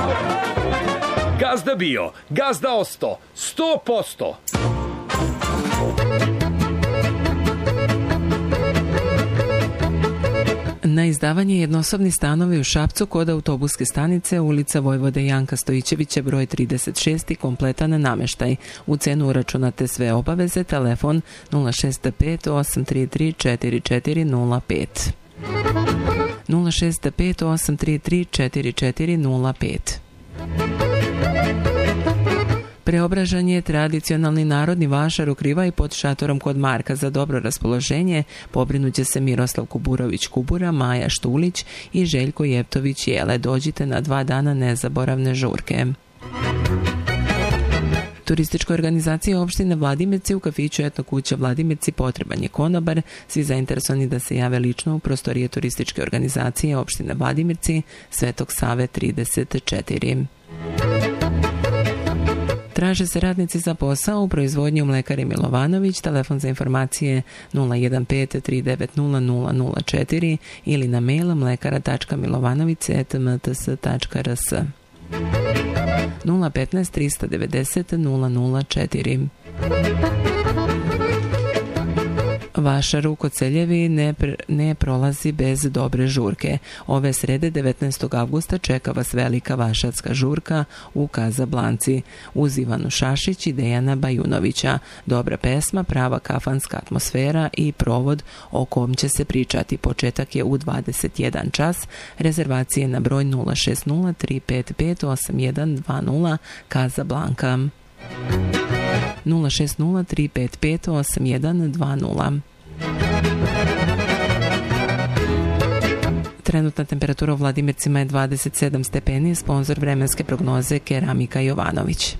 Gazda bio, gazda osto, 100%. Na izdavanje jednosobni stanovi u Šapcu kod autobuske stanice, ulica Vojvode Janka Stojićevića, broj 36 i kompletan nameštaj. U cenu uračunate sve obaveze, telefon 065 833 4405. 065 833 4405. Preobražan je tradicionalni narodni vašar u Krivaji pod šatorom kod Marka. Za dobro raspoloženje pobrinuće se Miroslav Kuburović Kubura, Maja Štulić i Željko Jeptović Jele. Dođite na 2 dana nezaboravne žurke. Turističkoj organizaciji opštine Vladimirci u kafiću Etno kuća Vladimirci potreban je konobar. Svi zainteresovani da se jave lično u prostorije turističke organizacije opštine Vladimirci, Svetog Save 34. Traže se radnici za posao u proizvodnji u Mlekari Milovanović. Telefon za informacije 015 390 004 ili na mail mlekara.milovanović@mts.rs. 015 390 004. Vašar u Koceljevi ne prolazi bez dobre žurke. Ove srede 19. avgusta čeka vas velika vašarska žurka u Kazablanci uz Ivanu Šašić i Dejana Bajunovića. Dobra pesma, prava kafanska atmosfera i provod o kom će se pričati. Početak je u 21 čas. Rezervacije na broj 060 355 8120 Kazablanka. 060 355 8120. Trenutna temperatura u Vladimircima je 27 stepeni, sponzor vremenske prognoze Keramika Jovanović.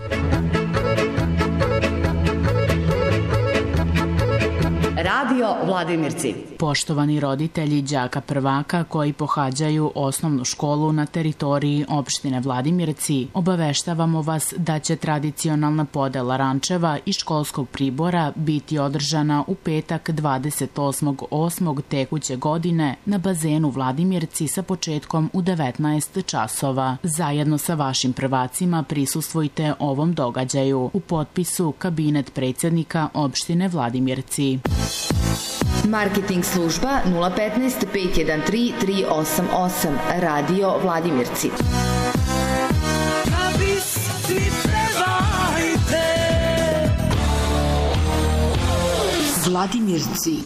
Radio Vladimirci. Poštovani roditelji đaka prvaka koji pohađaju osnovnu školu na teritoriji opštine Vladimirci, obaveštavamo vas da će tradicionalna podela rančeva i školskog pribora biti održana u petak 28.8. tekuće godine na bazenu Vladimirci sa početkom u 19 časova. Zajedno sa vašim prvacima prisustvujte ovom događaju. U potpisu kabinet predsjednika opštine Vladimirci. Marketing služba 015 513 388. Radio Vladimirci. Vladimirci.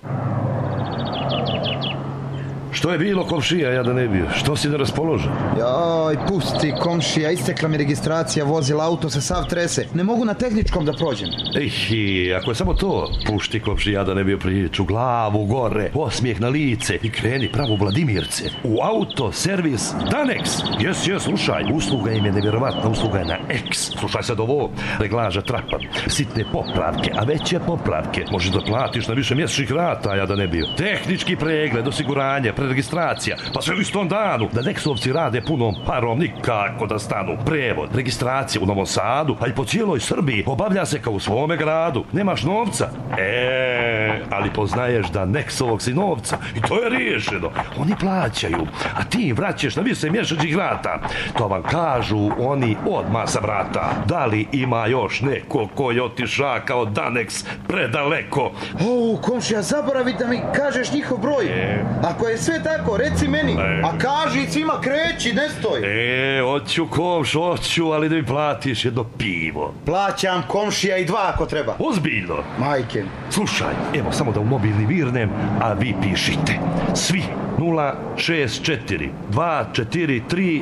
Što je bilo, komšija, ja da ne bio? Što si neraspoložen? Joj, pusti, komšija, istekla mi registracija vozila, auto se sav trese. Ne mogu na tehničkom da prođem. Ako je samo to, pušti, komšija, da ne bio priču, glavu gore, osmijeh na lice i kreni pravo u Vladimirce. U auto, servis, Danex. Jes, slušaj, usluga im je nevjerovatna, usluga je na X. Slušaj sad ovo, reglaža trapa, sitne popravke, a veće popravke. Možeš da platiš na više mjesečnih rata, ja da ne bio. Tehnički pregled, osiguranje, preregistracija, pa sve u istom danu. Da Nexovci rade punom parom, nikako da stanu. Prevod, registracija u Novom Sadu, a i po cijeloj Srbiji obavlja se kao u svome gradu. Nemaš novca? Ali poznaješ da Nexovog si novca i to je riješeno. Oni plaćaju, a ti im vraćaš na više mjesečnih rata. To vam kažu oni odmah sa vrata. Da li ima još neko ko je otiša kao Danex predaleko? Komšija, zaboravi da mi kažeš njihov broj. Ako je sve tako, reci meni. A kaži svima, kreći, ne stoj. Hoću, hoću, ali da mi platiš jedno pivo. Plaćam, komšija, i 2 ako treba. Ozbiljno? Majke. Slušaj, evo samo da u mobilni virnem, a vi pišite. Svi 064 243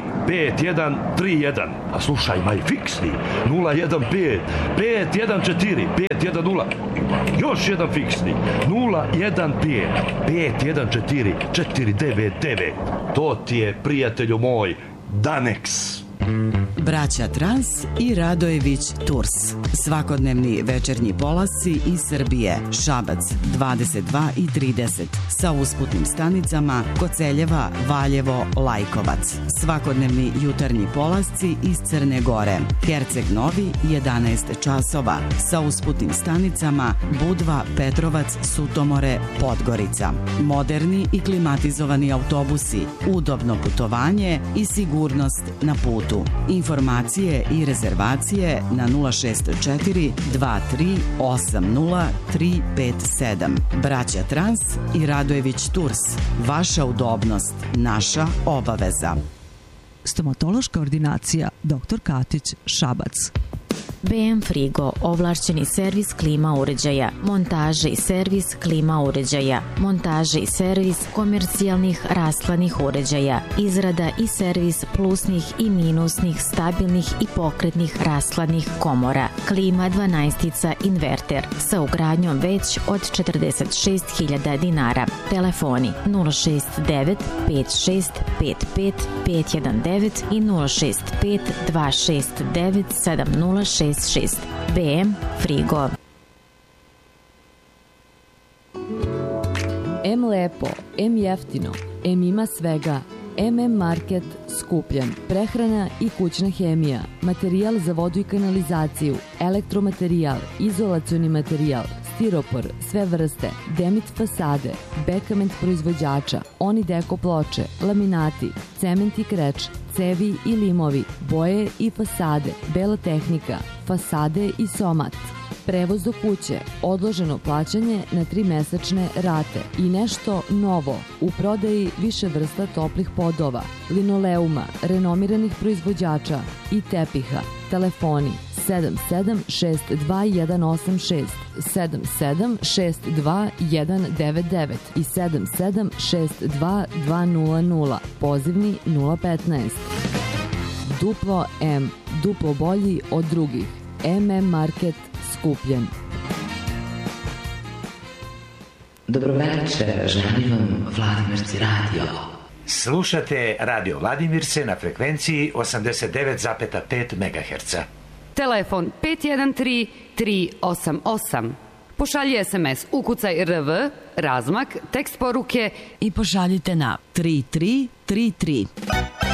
5131. A slušaj, maj fiksni 015 514 510. Još jedan fiksni 015 514 499. To ti je, prijatelju moj, Danex. Braća Trans i Radojević Tours. Svakodnevni večernji polasci iz Srbije. Šabac 22 i 30 sa usputnim stanicama Koceljeva, Valjevo, Lajkovac. Svakodnevni jutarnji polasci iz Crne Gore. Herceg Novi 11 časova sa usputnim stanicama Budva, Petrovac, Sutomore, Podgorica. Moderni i klimatizovani autobusi, udobno putovanje i sigurnost na putu. subotu. Informacije i rezervacije na 064 2380 357. Braća Trans i Radojević Tours. Vaša udobnost, naša obaveza. Stomatološka ordinacija Dr. Katić, Šabac. BM Frigo, ovlašćeni servis klima uređaja, montaže i servis klima uređaja, montaže i servis komercijalnih rashladnih uređaja, izrada i servis plusnih i minusnih, stabilnih i pokretnih rashladnih komora, klima 12 inverter sa ugradnjom već od 46.000 dinara. Telefoni 069 56 55 519 i 065 269 7066. BM Frigo. M lepo, M jeftino, M ima svega, MM Market skupljen, prehrana i kućna hemija, materijal za vodu i kanalizaciju, elektromaterijal, izolacioni materijal, stiropor, sve vrste, Demit fasade, Bekament proizvođača, Onideko ploče, laminati, cement i kreč, cevi i limovi, boje i fasade, bela tehnika, fasade i somat. Prevoz do kuće, odloženo plaćanje na 3-mesečne rate i nešto novo, u prodaji više vrsta toplih podova, linoleuma, renomiranih proizvođača i tepiha. Telefoni 7762 186, 7762 i 7762 200, pozivni 015. Duplo M, duplo bolji od drugih. MM Market skupljen. Dobroveče, želim vam Vladimirci radio. Slušate Radio Vladimirce na frekvenciji 89,5 MHz. Telefon 513 388. Pošalji SMS, ukucaj RV, razmak, tekst poruke i pošaljite na 3333.